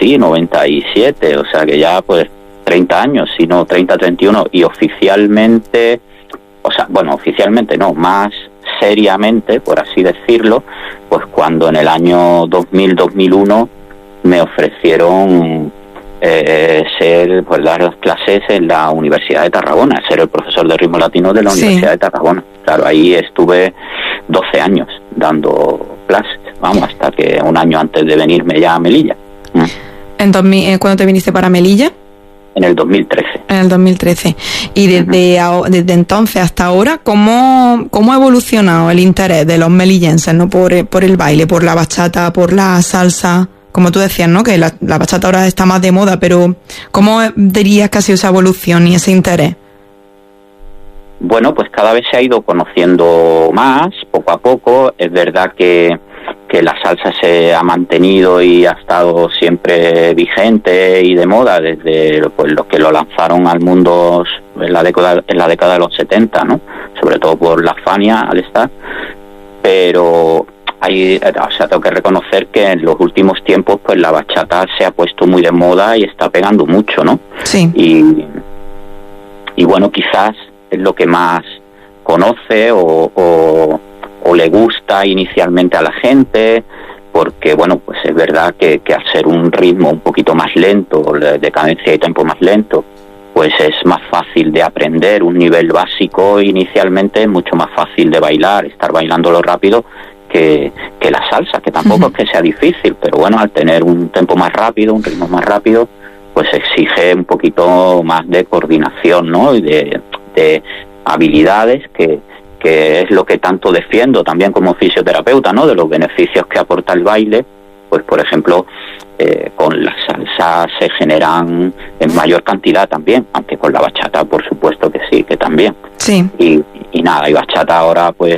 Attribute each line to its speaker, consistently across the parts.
Speaker 1: sí, 97, o sea que ya pues 30 años, si no 30, 31, y oficialmente, o sea, bueno, oficialmente no, más seriamente, por así decirlo, pues cuando en el año 2000-2001 me ofrecieron dar clases en la Universidad de Tarragona, ser el profesor de ritmo latino de la Universidad de Tarragona. Claro, ahí estuve 12 años dando clases, vamos, hasta que un año antes de venirme ya a Melilla.
Speaker 2: ¿Cuándo te viniste para Melilla?
Speaker 1: En el 2013. En
Speaker 2: el 2013. Y desde entonces hasta ahora, ¿cómo ha evolucionado el interés de los melillenses, ¿no? por el baile, por la bachata, por la salsa? Como tú decías, ¿no? Que la bachata ahora está más de moda, pero ¿cómo dirías que ha sido esa evolución y ese interés?
Speaker 1: Bueno, pues cada vez se ha ido conociendo más, poco a poco. Es verdad que la salsa se ha mantenido y ha estado siempre vigente y de moda desde pues los que lo lanzaron al mundo en la década de los 70, ¿no? Sobre todo por la Fania al estar. Pero tengo que reconocer que en los últimos tiempos pues la bachata se ha puesto muy de moda y está pegando mucho, ¿no?
Speaker 2: Sí.
Speaker 1: Y bueno, quizás es lo que más conoce o le gusta inicialmente a la gente, porque bueno, pues es verdad que al ser un ritmo un poquito más lento, de cadencia y tempo más lento, pues es más fácil de aprender. Un nivel básico inicialmente es mucho más fácil de bailar, estar bailándolo rápido que la salsa, que tampoco es que sea difícil, pero bueno, al tener un tempo más rápido, un ritmo más rápido, pues exige un poquito más de coordinación, ¿no? Y de habilidades que es lo que tanto defiendo también como fisioterapeuta, ¿no? De los beneficios que aporta el baile. Pues por ejemplo, con la salsa se generan en mayor cantidad también, aunque con la bachata por supuesto que sí, que también.
Speaker 2: Sí.
Speaker 1: Y nada, y bachata ahora pues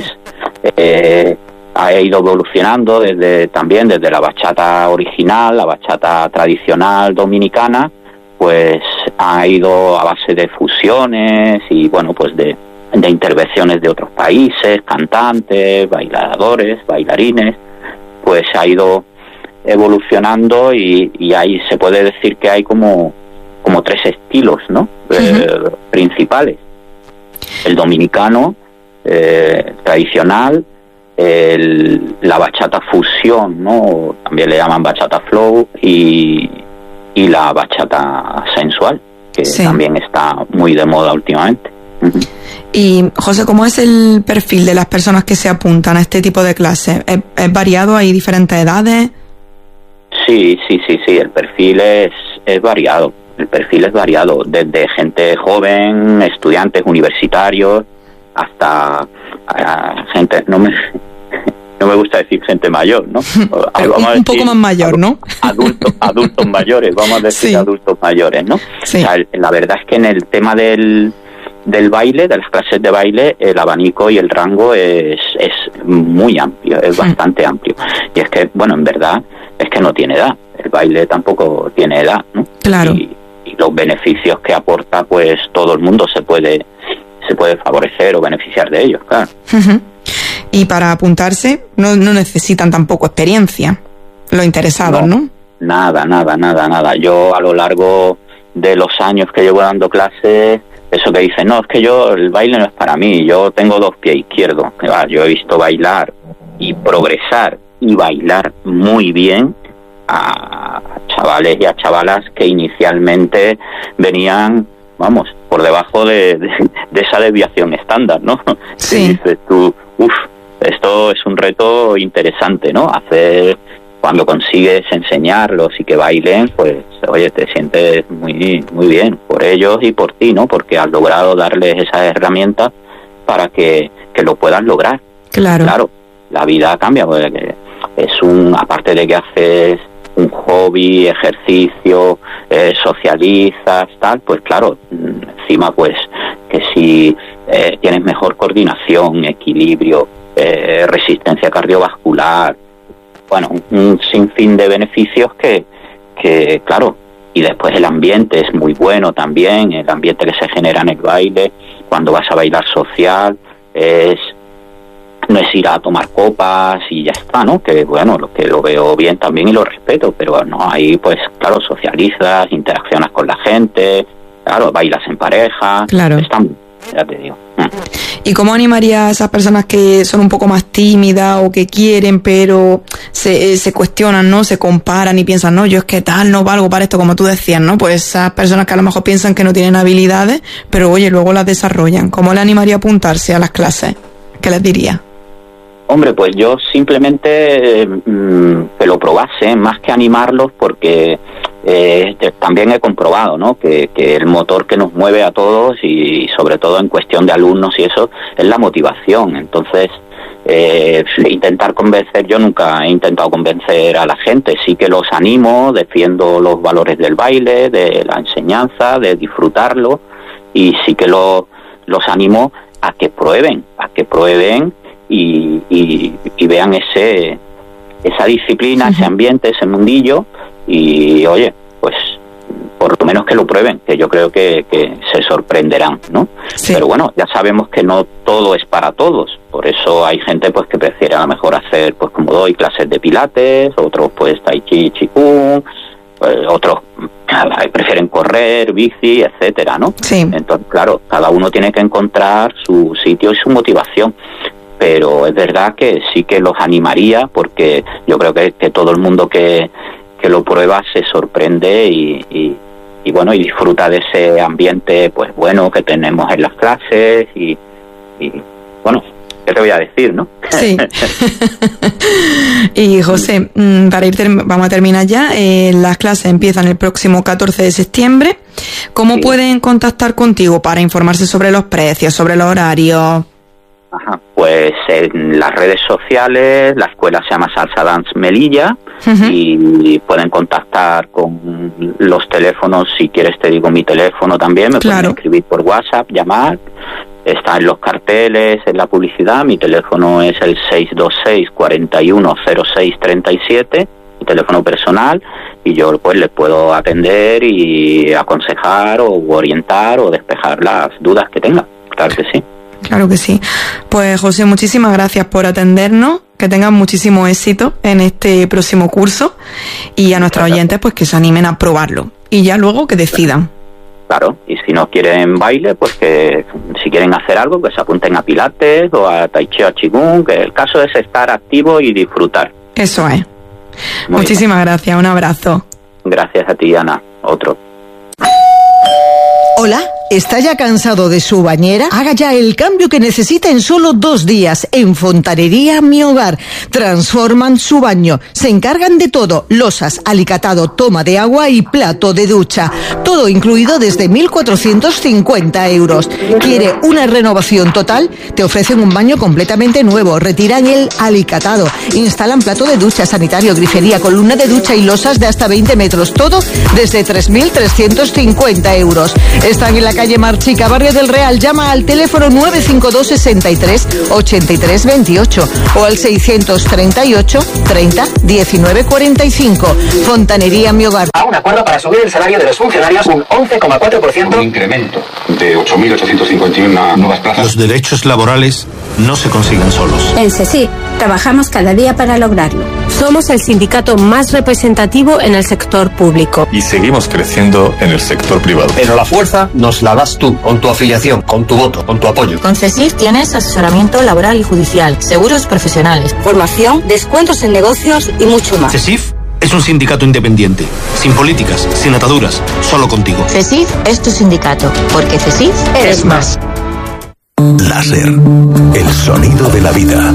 Speaker 1: ha ido evolucionando desde la bachata original, la bachata tradicional dominicana, pues ha ido a base de fusiones y bueno, pues de intervenciones de otros países, cantantes, bailadores, bailarines, pues ha ido evolucionando y ahí se puede decir que hay como tres estilos, ¿no? Principales. El dominicano, tradicional, la bachata fusión, ¿no? También le llaman bachata flow y la bachata sensual, que también está muy de moda últimamente.
Speaker 2: Y José, ¿cómo es el perfil de las personas que se apuntan a este tipo de clases? ¿Es variado? ¿Hay diferentes edades?
Speaker 1: Sí, el perfil es variado. El perfil es variado, desde gente joven, estudiantes universitarios, hasta gente, no me gusta decir gente mayor, ¿no?
Speaker 2: Un poco más mayor, ¿no?
Speaker 1: Adultos mayores, vamos a decir adultos mayores, ¿no?
Speaker 2: Sí.
Speaker 1: O sea, la verdad es que en el tema del baile, de las clases de baile, el abanico y el rango es muy amplio, es bastante amplio. Y es que, bueno, en verdad, es que no tiene edad. El baile tampoco tiene edad, ¿no?
Speaker 2: Claro.
Speaker 1: Y los beneficios que aporta, pues todo el mundo se puede favorecer o beneficiar de ellos, claro.
Speaker 2: Y para apuntarse no necesitan tampoco experiencia los interesados, ¿no?
Speaker 1: Nada. Yo a lo largo de los años que llevo dando clases, eso que dicen, no, es que el baile no es para mí, yo tengo 2 pies izquierdos. Yo he visto bailar y progresar y bailar muy bien a chavales y a chavalas que inicialmente venían, vamos, por debajo de esa desviación estándar, ¿no?
Speaker 2: Sí.
Speaker 1: Y dices tú, esto es un reto interesante, ¿no? Cuando consigues enseñarlos y que bailen, pues, oye, te sientes muy, muy bien por ellos y por ti, ¿no? Porque has logrado darles esas herramientas para que lo puedan lograr.
Speaker 2: Claro,
Speaker 1: la vida cambia, porque aparte de que haces un hobby, ejercicio, socializas, tal, pues claro, encima pues que si tienes mejor coordinación, equilibrio, resistencia cardiovascular, bueno, un sinfín de beneficios que claro, y después el ambiente es muy bueno también, el ambiente que se genera en el baile, cuando vas a bailar social, no es ir a tomar copas y ya está, ¿no? Que bueno, lo que lo veo bien también y lo respeto, pero no, ahí pues claro, socializas, interaccionas con la gente, claro, bailas en pareja,
Speaker 2: claro.
Speaker 1: Están, ya te digo.
Speaker 2: ¿Y cómo animaría a esas personas que son un poco más tímidas o que quieren, pero se cuestionan, ¿no? Se comparan y piensan, no, yo es que tal, no valgo para esto, como tú decías, ¿no? Pues esas personas que a lo mejor piensan que no tienen habilidades, pero oye, luego las desarrollan. ¿Cómo le animaría a apuntarse a las clases? ¿Qué les diría?
Speaker 1: Hombre, pues yo simplemente que lo probase, más que animarlos, porque también he comprobado, ¿no? Que el motor que nos mueve a todos y sobre todo en cuestión de alumnos y eso es la motivación. Entonces, intentar convencer, yo nunca he intentado convencer a la gente, sí que los animo, defiendo los valores del baile, de la enseñanza, de disfrutarlo, y sí que los animo a que prueben y vean esa disciplina, ese ambiente, ese mundillo, y oye, pues por lo menos que lo prueben, que yo creo que se sorprenderán, ¿no? Sí. Pero bueno, ya sabemos que no todo es para todos, por eso hay gente pues que prefiere a lo mejor hacer, pues como doy, clases de pilates, otros pues tai chi, chikung, otros prefieren correr, bici, etcétera, ¿no? Sí. Entonces, claro, cada uno tiene que encontrar su sitio y su motivación. Pero es verdad que sí que los animaría, porque yo creo que todo el mundo que lo prueba se sorprende y bueno, y disfruta de ese ambiente pues bueno que tenemos en las clases y bueno, ¿qué te voy a decir, no?
Speaker 2: Sí. Y José, para vamos a terminar ya. Las clases empiezan el próximo 14 de septiembre. ¿Cómo pueden contactar contigo para informarse sobre los precios, sobre los horarios?
Speaker 1: Ajá, pues en las redes sociales, la escuela se llama Salsa Dance Melilla, y pueden contactar con los teléfonos, si quieres te digo mi teléfono también, me pueden escribir por WhatsApp, llamar, está en los carteles, en la publicidad, mi teléfono es el 626 4106 37, mi teléfono personal, y yo pues les puedo atender y aconsejar o orientar o despejar las dudas que tengan, claro que sí.
Speaker 2: Claro que sí. Pues José, muchísimas gracias por atendernos, que tengan muchísimo éxito en este próximo curso y a nuestros oyentes pues que se animen a probarlo y ya luego que decidan.
Speaker 1: Claro, y si no quieren baile, pues que si quieren hacer algo, que se apunten a pilates o a tai chi o a qigong, que el caso es estar activo y disfrutar.
Speaker 2: Eso es. Muchísimas gracias, un abrazo.
Speaker 1: Gracias a ti, Ana. Otro.
Speaker 3: Hola, ¿está ya cansado de su bañera? Haga ya el cambio que necesita en solo 2 días en Fontanería Mi Hogar. Transforman su baño, se encargan de todo: losas, alicatado, toma de agua y plato de ducha. Todo incluido desde 1.450 euros. ¿Quiere una renovación total? Te ofrecen un baño completamente nuevo, retiran el alicatado, instalan plato de ducha, sanitario, grifería, columna de ducha y losas de hasta 20 metros. Todo desde 3.350 euros. Están en la calle Marchica, Barrio del Real. Llama al teléfono 952 63 83 28 o al 638 30 19 45. Fontanería Mi Hogar.
Speaker 4: A un acuerdo para subir el salario de los funcionarios un 11,4%.
Speaker 5: Un incremento de 8.851 nuevas plazas.
Speaker 6: Los derechos laborales no se consiguen solos.
Speaker 7: En CESIF trabajamos cada día para lograrlo. Somos el sindicato más representativo en el sector público.
Speaker 8: Y seguimos creciendo en el sector privado.
Speaker 9: Pero la fuerza nos la das tú, con tu afiliación, con tu voto, con tu apoyo.
Speaker 10: Con CESIF tienes asesoramiento laboral y judicial, seguros profesionales, formación, descuentos en negocios y mucho más.
Speaker 6: CESIF es un sindicato independiente, sin políticas, sin ataduras, solo contigo.
Speaker 10: CESIF es tu sindicato, porque CESIF eres más.
Speaker 11: Láser, el sonido de la vida.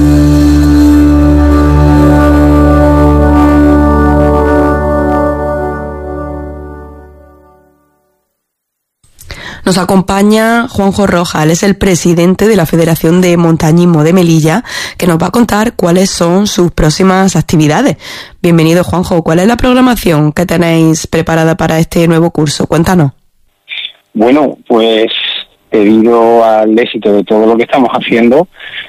Speaker 2: Nos acompaña Juanjo Rojas, él es el presidente de la Federación de Montañismo de Melilla, que nos va a contar cuáles son sus próximas actividades. Bienvenido, Juanjo. ¿Cuál es la programación que tenéis preparada para este nuevo curso? Cuéntanos.
Speaker 12: Bueno, pues debido al éxito de todo lo que estamos haciendo,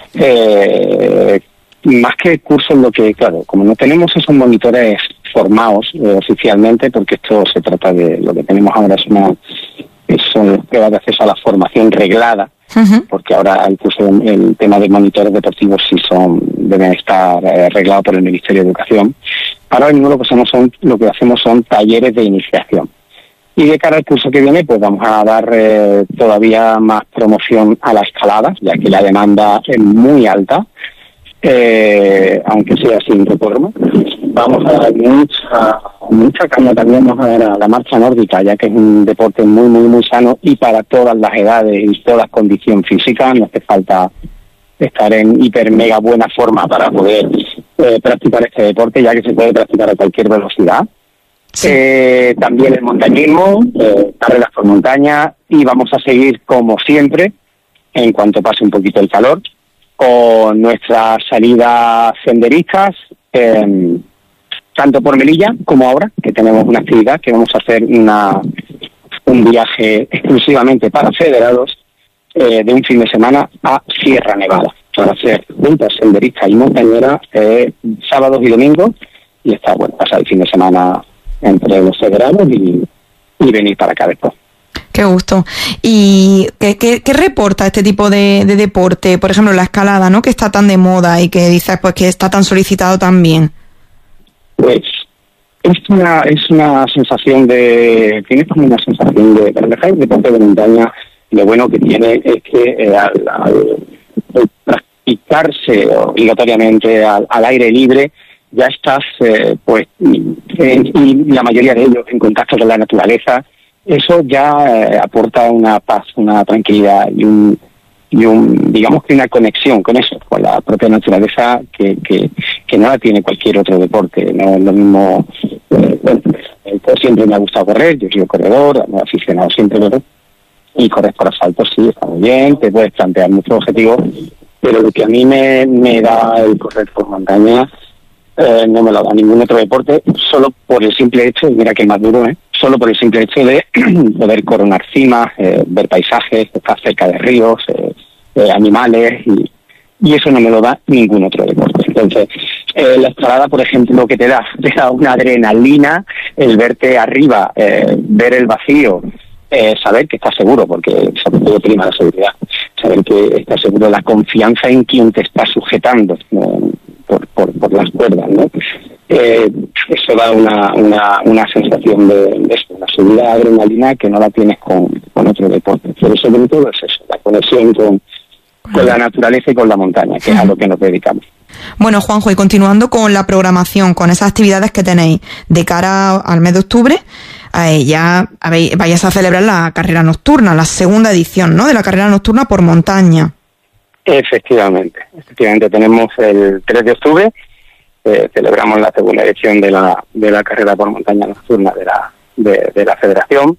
Speaker 12: más que cursos, lo que, claro, como no tenemos esos monitores formados oficialmente, porque esto se trata de lo que tenemos ahora, son las pruebas de acceso a la formación reglada, porque ahora incluso el tema de monitores deportivos deben estar reglados por el Ministerio de Educación. Ahora mismo lo que hacemos son talleres de iniciación. Y de cara al curso que viene, pues vamos a dar todavía más promoción a la escalada, ya que la demanda es muy alta, aunque sea sin reforma. Vamos a dar mucha caña también, vamos a dar a la marcha nórdica, ya que es un deporte muy, muy, muy sano y para todas las edades y todas condición física. No hace falta estar en hiper mega buena forma para poder practicar este deporte, ya que se puede practicar a cualquier velocidad. Sí. También el montañismo, carreras por montaña, y vamos a seguir como siempre, en cuanto pase un poquito el calor, con nuestras salidas senderistas, tanto por Melilla como ahora, que tenemos una actividad que vamos a hacer un viaje exclusivamente para federados de un fin de semana a Sierra Nevada, para hacer rutas senderistas y montañeras sábados y domingos, y está bueno pasar el fin de semana entre los federados y venir para acá después.
Speaker 2: Qué gusto. ¿Y qué reporta este tipo de deporte? Por ejemplo, la escalada, ¿no?, que está tan de moda y que dices pues que está tan solicitado también.
Speaker 12: Pues es una sensación tiene como una sensación de, para dejar el deporte de montaña, lo bueno que tiene es que al practicarse obligatoriamente al aire libre, ya estás, y la mayoría de ellos en contacto con la naturaleza. Eso ya aporta una paz, una tranquilidad y digamos que una conexión con eso, con la propia naturaleza que no la tiene cualquier otro deporte. No es lo mismo. Siempre me ha gustado correr, yo soy corredor, me he aficionado siempre, y correr por asfalto sí, está muy bien, te puedes plantear muchos objetivos, pero lo que a mí me da el correr por montaña no me lo da ningún otro deporte, solo por el simple hecho, mira que es más duro, solo por el simple hecho de poder coronar cimas, ver paisajes, estar cerca de ríos, animales, y eso no me lo da ningún otro deporte. Entonces, la escalada, por ejemplo, lo que te da una adrenalina, el verte arriba, ver el vacío, saber que estás seguro, porque sobre todo prima la seguridad, saber que estás seguro, la confianza en quien te está sujetando, por las cuerdas, ¿no? Eso da una sensación de una subida de adrenalina que no la tienes con otro deporte. Pero sobre todo es eso, la conexión con la naturaleza y con la montaña, que es a lo que nos dedicamos.
Speaker 2: Bueno, Juanjo, y continuando con la programación, con esas actividades que tenéis de cara al mes de octubre, ya vais a celebrar la carrera nocturna, la segunda edición, ¿no?, de la carrera nocturna por montaña. Efectivamente,
Speaker 12: tenemos el 3 de octubre, celebramos la segunda edición de la carrera por montaña nocturna de la Federación.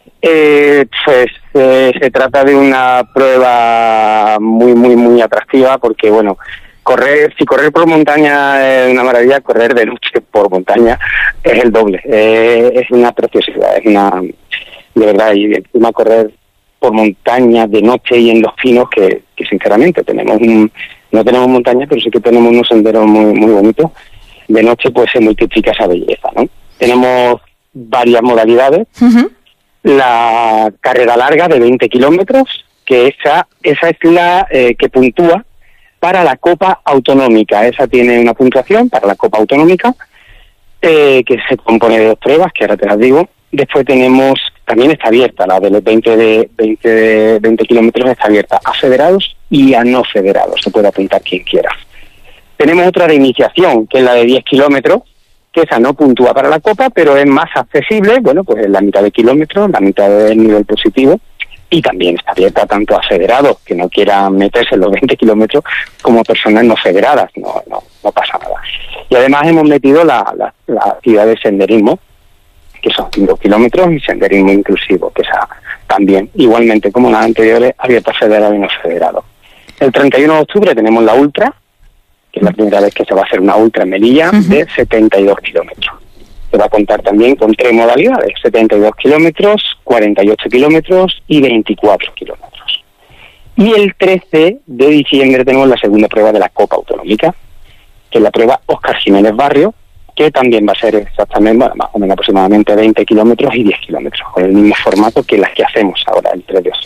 Speaker 12: Se trata de una prueba muy, muy, muy atractiva, porque bueno, si correr por montaña es una maravilla, correr de noche por montaña es el doble, es una preciosidad, de verdad, y encima correr por montaña de noche y en los pinos, que sinceramente no tenemos montaña, pero sí que tenemos unos senderos muy, muy bonitos. De noche pues se multiplica esa belleza, ¿no? Tenemos varias modalidades. Uh-huh. La carrera larga de 20 kilómetros, que esa es la que puntúa para la Copa Autonómica. Esa tiene una puntuación para la Copa Autonómica, que se compone de 2 pruebas, que ahora te las digo. Después también está abierta, la de los 20 kilómetros está abierta a federados y a no federados, se puede apuntar quien quiera. Tenemos otra de iniciación, que es la de 10 kilómetros, que esa no puntúa para la Copa, pero es más accesible, bueno, pues en la mitad de kilómetros, la mitad del nivel positivo, y también está abierta tanto a federados que no quieran meterse en los 20 kilómetros como personas no federadas, no pasa nada. Y además hemos metido la actividad de senderismo, que son 5 kilómetros, y senderismo inclusivo, que esa también, igualmente como las anteriores, abierta a federados y no federados. El 31 de octubre tenemos la ultra, que es la primera vez que se va a hacer una ultra en Melilla, uh-huh, de 72 kilómetros. Se va a contar también con 3 modalidades, 72 kilómetros, 48 kilómetros y 24 kilómetros. Y el 13 de diciembre tenemos la segunda prueba de la Copa Autonómica, que es la prueba Óscar Jiménez Barrio, que también va a ser exactamente, bueno, más o menos aproximadamente 20 kilómetros y 10 kilómetros, con el mismo formato que las que hacemos ahora el 3 de octubre.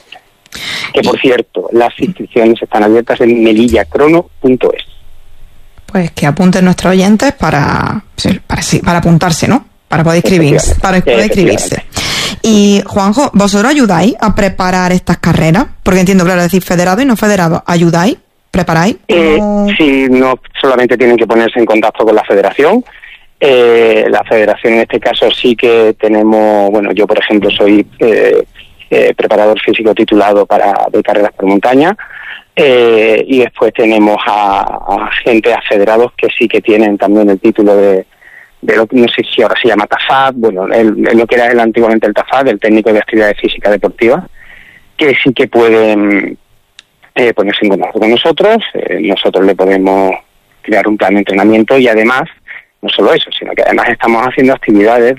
Speaker 12: Que, por cierto, las inscripciones están abiertas en melillacrono.es.
Speaker 2: Pues que apunten nuestros oyentes para apuntarse, ¿no? Para poder inscribirse. Y, Juanjo, ¿vosotros ayudáis a preparar estas carreras? Porque entiendo, claro, decir federado y no federado. ¿Ayudáis? ¿Preparáis?
Speaker 12: Sí, no solamente tienen que ponerse en contacto con la federación. La federación, en este caso, sí que tenemos... Bueno, yo, por ejemplo, soy preparador físico titulado de carreras por montaña. Y después tenemos a gente, a federados que sí que tienen también el título de lo que no sé si ahora se llama TAFAD, bueno, lo que era antiguamente el TAFAD, el técnico de actividades físicas deportivas, que sí que pueden ponerse en contacto con nosotros. Nosotros le podemos crear un plan de entrenamiento y además, no solo eso, sino que además estamos haciendo actividades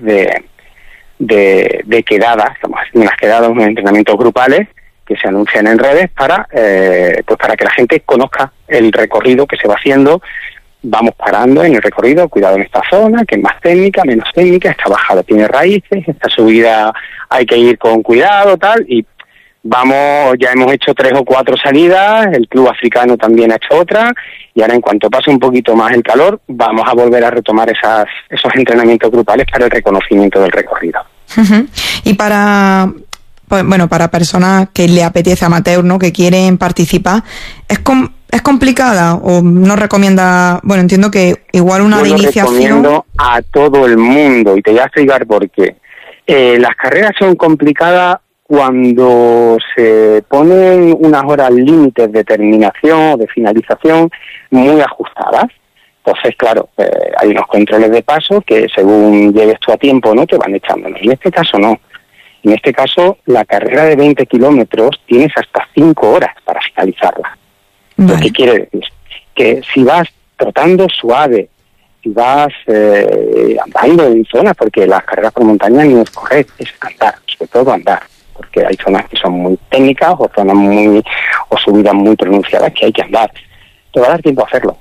Speaker 12: de quedadas, estamos haciendo unas quedadas, unos entrenamientos grupales que se anuncian en redes para que la gente conozca el recorrido que se va haciendo. Vamos parando en el recorrido, cuidado en esta zona, que es más técnica, menos técnica, esta bajada tiene raíces, esta subida hay que ir con cuidado, tal, y vamos, ya hemos hecho 3 o 4 salidas, el club africano también ha hecho otra, y ahora en cuanto pase un poquito más el calor, vamos a volver a retomar esos entrenamientos grupales para el reconocimiento del recorrido.
Speaker 2: Uh-huh. Y para personas que le apetece amateur, ¿no?, que quieren participar, ¿es complicada o no recomienda? Bueno, entiendo que igual una de iniciación...
Speaker 12: Yo recomiendo a todo el mundo, y te voy a explicar por qué. Las carreras son complicadas cuando se ponen unas horas límites de terminación o de finalización muy ajustadas. Entonces, claro, hay unos controles de paso que según llegues tú a tiempo, ¿no?, te van echando. En este caso no. En este caso, la carrera de 20 kilómetros tienes hasta 5 horas para finalizarla. Vale. Lo que quiere decir que si vas trotando suave, si vas andando en zonas, porque las carreras por montaña no es correr, es andar, sobre todo andar, porque hay zonas que son muy técnicas o zonas o subidas muy pronunciadas que hay que andar. Te va a dar tiempo a hacerlo.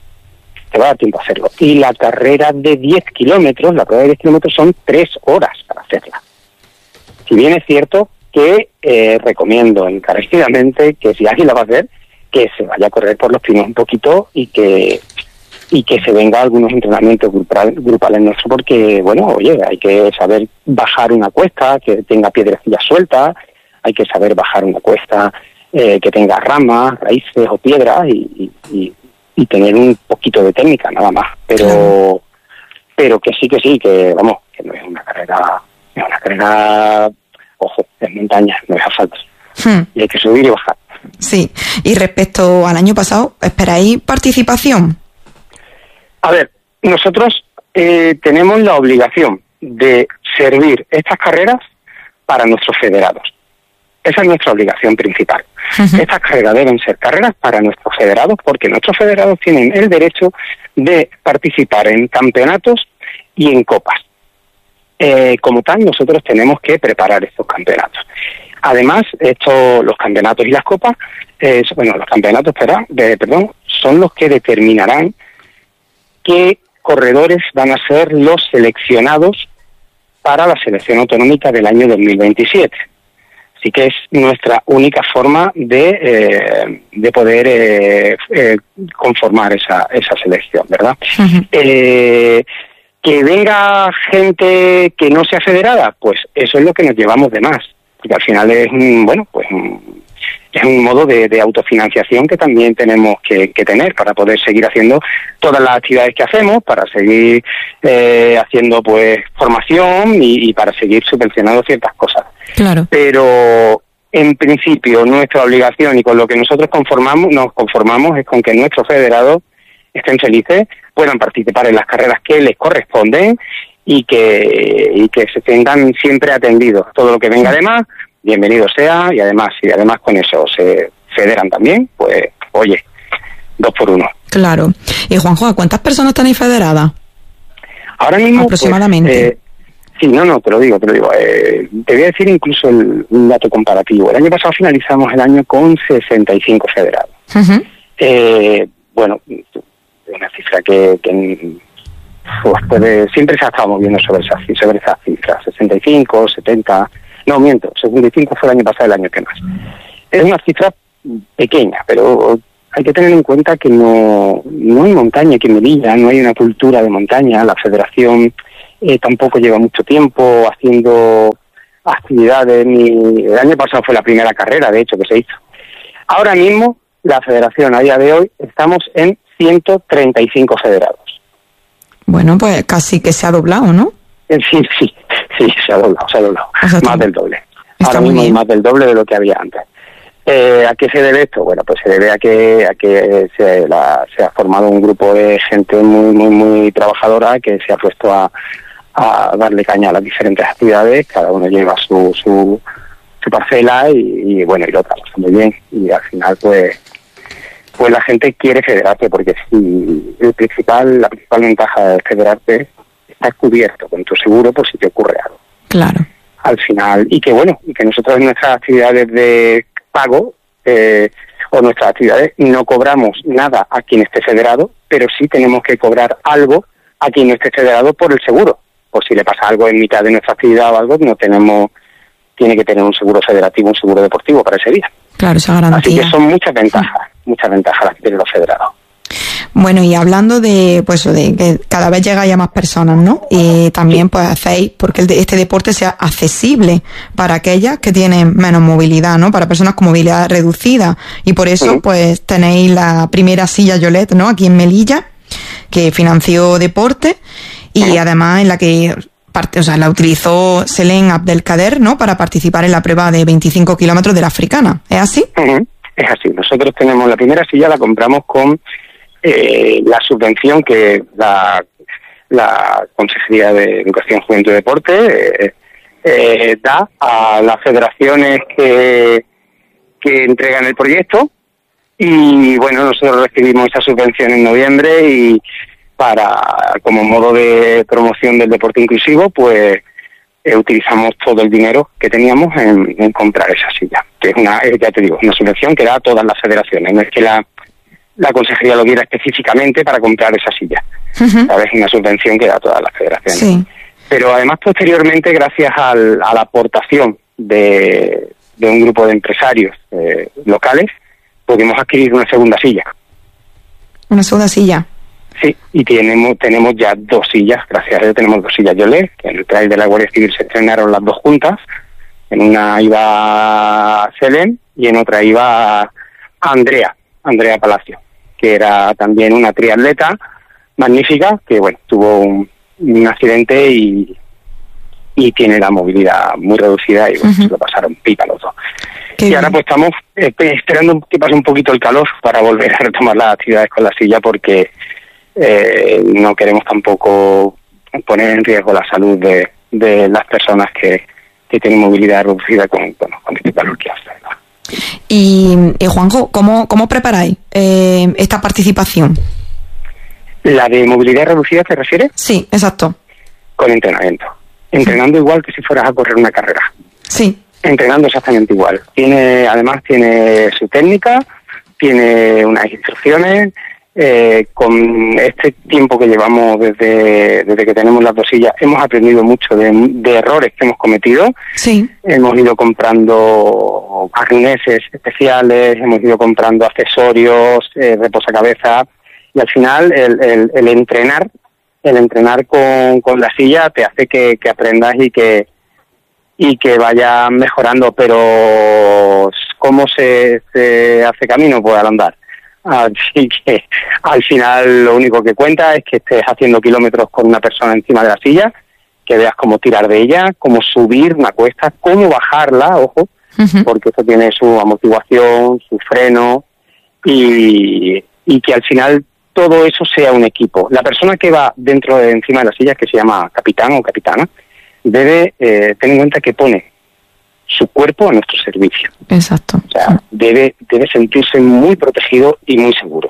Speaker 12: Y la carrera de 10 kilómetros, la prueba de 10 kilómetros son 3 horas para hacerla. Si bien es cierto que recomiendo encarecidamente que si alguien la va a hacer, que se vaya a correr por los pinos un poquito y que se venga a algunos entrenamientos grupales nuestros, porque, bueno, oye, hay que saber bajar una cuesta que tenga piedrecillas sueltas, hay que saber bajar una cuesta que tenga ramas, raíces o piedras y tener un poquito de técnica, nada más. Pero que sí, que vamos, que no es una carrera... Es una carrera, ojo, es montaña, no es asfalto. Y hay que subir y bajar.
Speaker 2: Sí. Y respecto al año pasado, ¿esperáis participación?
Speaker 12: A ver, nosotros tenemos la obligación de servir estas carreras para nuestros federados. Esa es nuestra obligación principal. Uh-huh. Estas carreras deben ser carreras para nuestros federados, porque nuestros federados tienen el derecho de participar en campeonatos y en copas. Como tal, nosotros tenemos que preparar estos campeonatos. Además, los campeonatos y las copas, los campeonatos, son los que determinarán qué corredores van a ser los seleccionados para la selección autonómica del año 2027. Así que es nuestra única forma de poder conformar esa selección, ¿verdad? Uh-huh. Que venga gente que no sea federada, pues eso es lo que nos llevamos de más, porque al final es un modo de autofinanciación que también tenemos que tener para poder seguir haciendo todas las actividades que hacemos, para seguir haciendo pues formación y para seguir subvencionando ciertas cosas. Claro. Pero en principio nuestra obligación y con lo que nosotros nos conformamos es con que nuestros federados estén felices, puedan participar en las carreras que les corresponden y que se tengan siempre atendidos. Todo lo que venga además, bienvenido sea, y además con eso se federan también, pues oye, 2 por 1.
Speaker 2: Claro. Y Juanjo, ¿a cuántas personas tenéis federadas?
Speaker 12: Ahora mismo
Speaker 2: aproximadamente.
Speaker 12: Sí, te lo digo. Te voy a decir incluso un dato comparativo. El año pasado finalizamos el año con 65 federados. Uh-huh. Una cifra que siempre se ha estado moviendo sobre esas cifras, 65, 70, no miento, 65 fue el año pasado, el año que más. Es una cifra pequeña, pero hay que tener en cuenta que no hay montaña aquí en Melilla, no hay una cultura de montaña. La federación tampoco lleva mucho tiempo haciendo actividades, ni el año pasado fue la primera carrera, de hecho, que se hizo. Ahora mismo, la federación, a día de hoy, estamos en 135 federados.
Speaker 2: Bueno, pues casi que se ha doblado, ¿no?
Speaker 12: Sí, se ha doblado.
Speaker 2: O sea,
Speaker 12: más del doble.
Speaker 2: Está
Speaker 12: Ahora
Speaker 2: muy
Speaker 12: mismo hay
Speaker 2: bien.
Speaker 12: más del doble de lo que había antes. ¿A qué se debe esto? Bueno, pues se debe a que se ha formado un grupo de gente muy trabajadora que se ha puesto a darle caña a las diferentes actividades. Cada uno lleva su parcela y bueno, y lo trabaja muy bien. Y al final, pues la gente quiere federarse, porque si la principal ventaja de federarte, estás cubierto con tu seguro por si te ocurre algo.
Speaker 2: Claro.
Speaker 12: Al final, y que nosotros en nuestras actividades de pago o nuestras actividades no cobramos nada a quien esté federado, pero sí tenemos que cobrar algo a quien no esté federado por el seguro. Por si le pasa algo en mitad de nuestra actividad o algo, tiene que tener un seguro federativo, un seguro deportivo para ese día.
Speaker 2: Claro, esa garantía.
Speaker 12: Así que son muchas ventajas las que tienen los federados.
Speaker 2: Bueno, y hablando de que cada vez llega ya más personas, ¿no? Y también pues hacéis porque este deporte sea accesible para aquellas que tienen menos movilidad, ¿no? Para personas con movilidad reducida. Y por eso pues tenéis la primera silla Yolet, ¿no? Aquí en Melilla, que financió deporte y además en la que la utilizó Selén Abdelkader, ¿no? Para participar en la prueba de 25 kilómetros de la Africana. ¿Es así?
Speaker 12: Es así. Nosotros tenemos la primera silla, la compramos con la subvención que la Consejería de Educación, Juventud y Deporte da a las federaciones que entregan el proyecto. Y bueno, nosotros recibimos esa subvención en noviembre y como modo de promoción del deporte inclusivo, pues utilizamos todo el dinero que teníamos en comprar esa silla, que es una subvención que da a todas las federaciones. No es que la consejería lo diera específicamente para comprar esa silla. ¿Sabes? Es una subvención que da a todas las federaciones.
Speaker 2: Sí.
Speaker 12: Pero además, posteriormente, gracias a la aportación de un grupo de empresarios locales, pudimos adquirir una segunda silla.
Speaker 2: ¿Una segunda silla?
Speaker 12: Sí, y tenemos ya 2 sillas, gracias a Dios tenemos 2 sillas Yolet, que en el trail de la Guardia Civil se estrenaron las 2 juntas. En una iba Selén y en otra iba Andrea Palacio, que era también una triatleta magnífica, que bueno, tuvo un accidente y tiene la movilidad muy reducida y bueno, se lo pasaron pipa los dos. Y ahora pues estamos esperando que pase un poquito el calor para volver a retomar las actividades con la silla, porque no queremos tampoco poner en riesgo la salud de las personas que tienen movilidad reducida con este calor que hace, ¿no?
Speaker 2: Y Juanjo, ¿cómo preparáis esta participación?
Speaker 12: ¿La de movilidad reducida te refieres?
Speaker 2: Sí, exacto.
Speaker 12: Con entrenamiento. Entrenando igual que si fueras a correr una carrera.
Speaker 2: Sí.
Speaker 12: Entrenando exactamente igual. Además tiene su técnica, tiene unas instrucciones. Con este tiempo que llevamos desde que tenemos las 2 sillas, hemos aprendido mucho de errores que hemos cometido.
Speaker 2: Sí.
Speaker 12: Hemos ido comprando arneses especiales, hemos ido comprando accesorios, reposacabezas, y al final el entrenar con la silla te hace que aprendas y que vayas mejorando. Pero ¿cómo se hace camino? Pues al andar. Así que al final lo único que cuenta es que estés haciendo kilómetros con una persona encima de la silla, que veas cómo tirar de ella, cómo subir una cuesta, cómo bajarla, ojo, porque eso tiene su amortiguación, su freno, y que al final todo eso sea un equipo. La persona que va encima de la silla, que se llama capitán o capitana, debe tener en cuenta que pone su cuerpo a nuestro servicio.
Speaker 2: Exacto.
Speaker 12: O sea, debe sentirse muy protegido y muy seguro.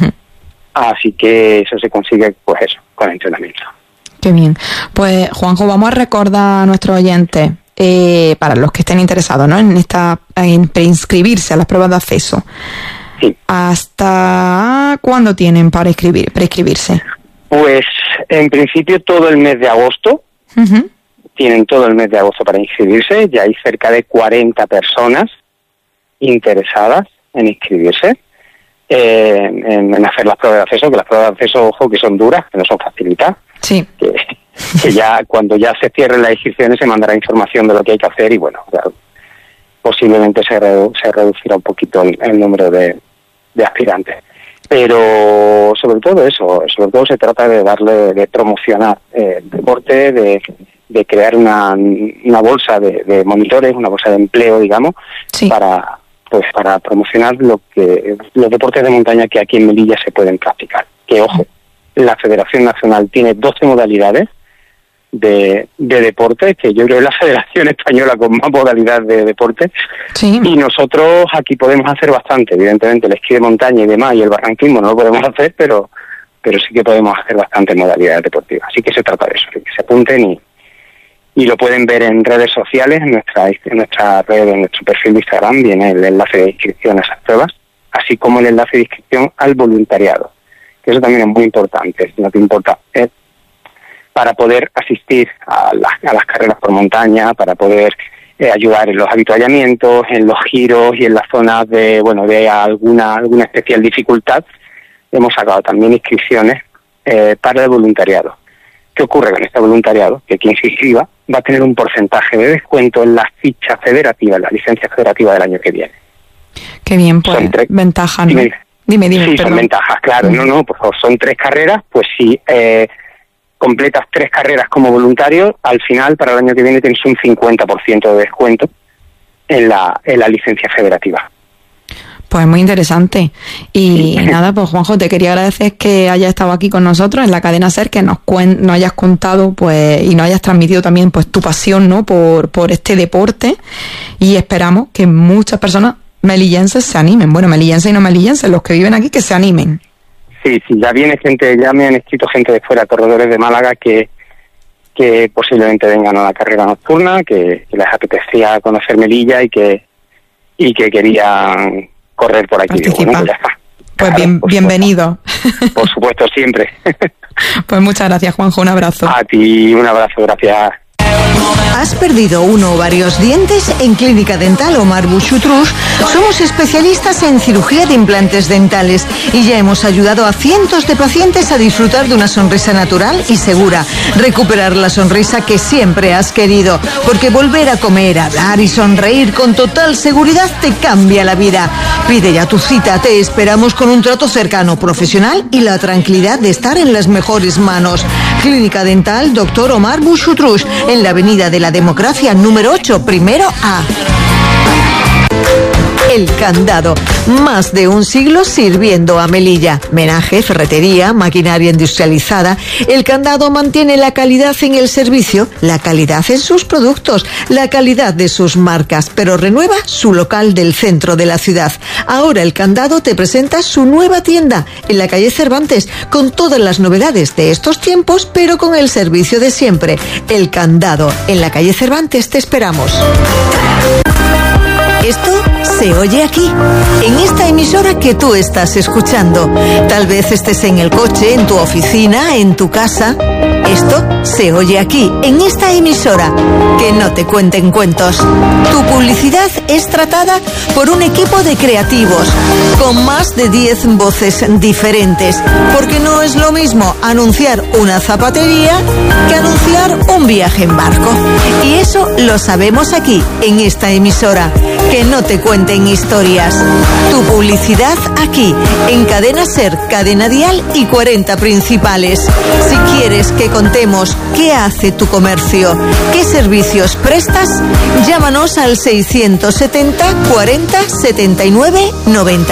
Speaker 12: Así que eso se consigue, pues eso, con entrenamiento.
Speaker 2: Qué bien. Pues Juanjo, vamos a recordar a nuestros oyentes, para los que estén interesados, ¿no? en preinscribirse a las pruebas de acceso.
Speaker 12: Sí.
Speaker 2: ¿Hasta cuándo tienen para prescribirse?
Speaker 12: Pues en principio todo el mes de agosto. Tienen todo el mes de agosto para inscribirse. Ya hay cerca de 40 personas interesadas en inscribirse, en hacer las pruebas de acceso, que las pruebas de acceso, ojo, que son duras, que no son facilitadas.
Speaker 2: Sí.
Speaker 12: Que ya cuando ya se cierren las inscripciones se mandará información de lo que hay que hacer y bueno, posiblemente se reducirá un poquito el número de aspirantes. Pero sobre todo se trata de promocionar el deporte, de crear una bolsa de monitores, una bolsa de empleo, digamos, sí, para promocionar los deportes de montaña que aquí en Melilla se pueden practicar. Que ojo, la Federación Nacional tiene 12 modalidades de deporte, que yo creo que es la Federación Española con más modalidades de deporte, sí, y nosotros aquí podemos hacer bastante. Evidentemente el esquí de montaña y demás y el barranquismo no lo podemos hacer, pero sí que podemos hacer bastantes modalidades deportivas. Así que se trata de eso, de que se apunten y lo pueden ver en redes sociales, en nuestra red, en nuestro perfil de Instagram viene el enlace de inscripción a esas pruebas, así como el enlace de inscripción al voluntariado, que eso también es muy importante. Si no te importa, para poder asistir a las carreras por montaña, para poder ayudar en los avituallamientos, en los giros y en las zonas de alguna especial dificultad, hemos sacado también inscripciones para el voluntariado. ¿Qué ocurre con este voluntariado? Que quien se inscriba va a tener un porcentaje de descuento en la ficha federativa, en la licencia federativa del año que viene.
Speaker 2: Qué bien, pues ventajas, ¿no? Dime,
Speaker 12: sí,
Speaker 2: perdón.
Speaker 12: Son ventajas, claro. No, por favor, son 3 carreras, pues sí, completas 3 carreras como voluntario, al final, para el año que viene, tienes un 50% de descuento en la licencia federativa.
Speaker 2: Pues muy interesante. Y nada, pues Juanjo, te quería agradecer que hayas estado aquí con nosotros en la cadena SER, que nos hayas contado pues y nos hayas transmitido también pues tu pasión, ¿no?, por este deporte, y esperamos que muchas personas melillenses se animen. Bueno, melillenses y no melillenses, los que viven aquí, que se animen.
Speaker 12: Sí, ya viene gente, ya me han escrito gente de fuera, corredores de Málaga, que posiblemente vengan a la carrera nocturna, que les apetecía conocer Melilla y que querían correr por aquí. Bueno, pues ya está.
Speaker 2: Pues claro, bienvenido.
Speaker 12: Por supuesto, siempre.
Speaker 2: Pues muchas gracias, Juanjo, un abrazo.
Speaker 12: A ti, un abrazo, gracias.
Speaker 3: ¿Has perdido uno o varios dientes? En Clínica Dental Omar Buchutrus somos especialistas en cirugía de implantes dentales y ya hemos ayudado a cientos de pacientes a disfrutar de una sonrisa natural y segura, recuperar la sonrisa que siempre has querido, porque volver a comer, hablar y sonreír con total seguridad te cambia la vida. Pide ya tu cita, te esperamos con un trato cercano, profesional y la tranquilidad de estar en las mejores manos. Clínica Dental Dr. Omar Buchutrus, en la Avenida de la Democracia número 8, primero A. El Candado, más de un siglo sirviendo a Melilla. Menaje, ferretería, maquinaria industrializada. El Candado mantiene la calidad en el servicio, la calidad en sus productos, la calidad de sus marcas, pero renueva su local del centro de la ciudad. Ahora El Candado te presenta su nueva tienda en la calle Cervantes, con todas las novedades de estos tiempos, pero con el servicio de siempre. El Candado, en la calle Cervantes te esperamos. Esto se oye aquí, en esta emisora que tú estás escuchando. Tal vez estés en el coche, en tu oficina, en tu casa. Esto se oye aquí, en esta emisora. Que no te cuenten cuentos. Tu publicidad es tratada por un equipo de creativos, con más de 10 voces diferentes. Porque no es lo mismo anunciar una zapatería que anunciar un viaje en barco. Y eso lo sabemos aquí, en esta emisora. Que no te cuenten historias. Tu publicidad aquí, en Cadena SER, Cadena Dial y 40 Principales. Si quieres que contemos qué hace tu comercio, qué servicios prestas, llámanos al 670 40 79 90.